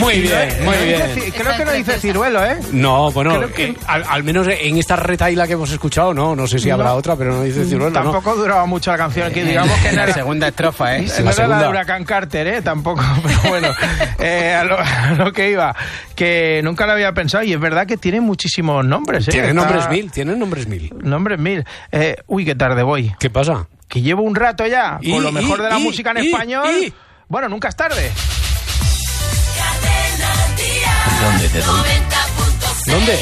Muy bien, muy bien. Creo que no dice ciruelo, ¿eh? No, bueno, al menos en esta retaíla que hemos escuchado, no sé si habrá otra, pero no dice ciruelo. Tampoco duraba mucho la canción, que digamos que la segunda estrofa, ¿eh? No era la de Huracán Carter, ¿eh? Tampoco, pero bueno, a lo que iba, que nunca lo había pensado, y es verdad que tiene muchísimos nombres, ¿eh? Tienen nombres mil. Nombres mil. Uy, qué tarde voy. ¿Qué pasa? Que llevo un rato ya con lo mejor de la música en español. Bueno, nunca es tarde. ¿Dónde?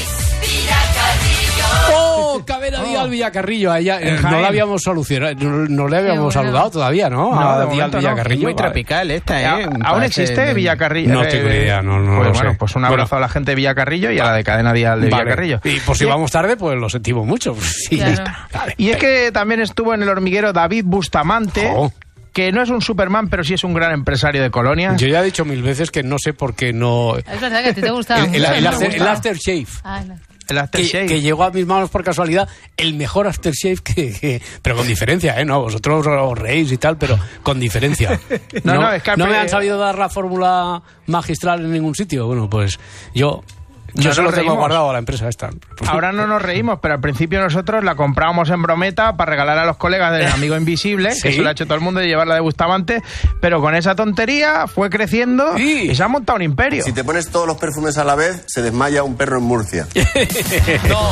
¡Oh! Cadena Díaz Villacarrillo. No la habíamos solucionado, no le habíamos saludado todavía, ¿no? A Díaz Villacarrillo. Muy tropical esta, ¿eh? ¿Aún existe Villacarrillo? No tengo idea, no pues lo sé. Pues un abrazo a la gente de Villacarrillo y a la de Cadena Díaz de Villacarrillo. Y por si vamos tarde, pues lo sentimos mucho. Sí, claro. Y es que también estuvo en El Hormiguero David Bustamante, que no es un Superman, pero sí es un gran empresario de Colonia. Yo ya he dicho 1000 veces que no sé por qué no... Es verdad que a ti te gustaba mucho. El aftershave. El aftershave. Que llegó a mis manos por casualidad, el mejor aftershave pero con diferencia, ¿eh? No, vosotros os reís y tal, pero con diferencia. No me han sabido dar la fórmula magistral en ningún sitio. Bueno, pues yo se lo tengo guardado a la empresa esta. Ahora no nos reímos, pero al principio nosotros la comprábamos en brometa para regalar a los colegas del Amigo Invisible, que eso lo ha hecho todo el mundo, de llevarla de Bustamante, pero con esa tontería fue creciendo y se ha montado un imperio. Si te pones todos los perfumes a la vez, se desmaya un perro en Murcia. No.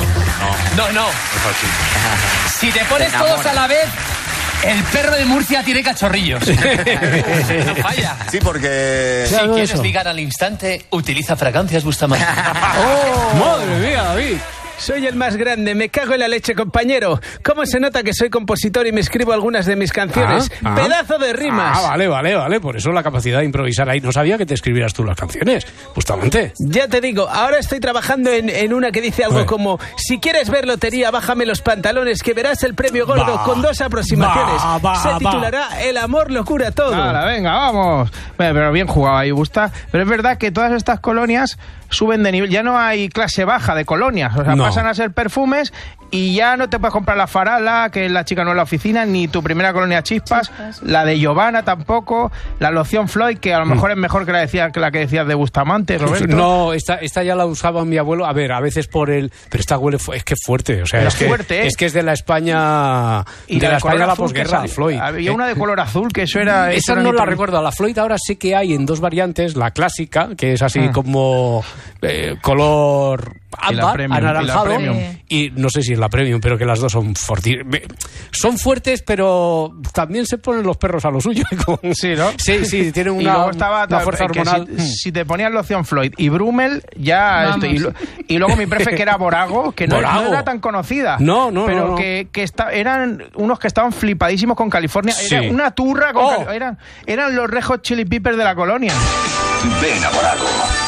Si te pones todos a la vez, el perro de Murcia tiene cachorrillos. No falla. Sí, porque... Si quieres ligar al instante, utiliza fragancias Bustamante. ¡Madre mía, David! Soy el más grande, me cago en la leche, compañero. ¿Cómo se nota que soy compositor y me escribo algunas de mis canciones? ¡Pedazo de rimas! Vale. Por eso la capacidad de improvisar ahí. No sabía que te escribieras tú las canciones, justamente. Ya te digo, ahora estoy trabajando en una que dice algo como: si quieres ver lotería, bájame los pantalones, que verás el premio gordo con 2 aproximaciones. Se titulará El amor lo cura todo. Venga, vamos. Pero bien jugado ahí, Busta. Pero es verdad que todas estas colonias suben de nivel. Ya no hay clase baja de colonias. O sea, pasan a ser perfumes y ya no te puedes comprar la Farala, que es la chica no en la oficina, ni tu primera colonia Chispas, la de Giovanna tampoco, la loción Floyd, que a lo mejor es mejor que la que decías de Bustamante, Roberto. No, esta ya la usaba mi abuelo. A ver, a veces por el... Pero esta huele... Es que fuerte. O sea, es fuerte, es que es de la España... Y de la España la posguerra, Floyd. Había una de color azul, que eso era... Esa no la recuerdo. La Floyd ahora sí que hay en 2 variantes. La clásica, que es así como color ámbar, anaranjado, y no sé si es la premium, pero que las dos son son fuertes, pero también se ponen los perros a lo suyo. Sí, ¿no? Sí, tienen una fuerza hormonal. Si te ponías loción Floyd y Brummel, ya... Y luego mi prefe, que era Borago, que no era tan conocida. No. Pero que eran unos que estaban flipadísimos con California. Era una turra con eran los Red Hot Chili Peppers de la colonia. Ven a Borago.